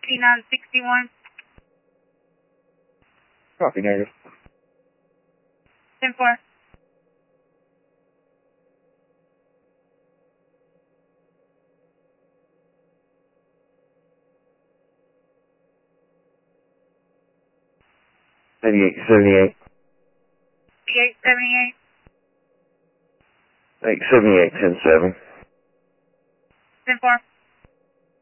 5961. Copy, negative. 10-4. Eighty-eight, 78. 8878. 78, 10-7. 10-4.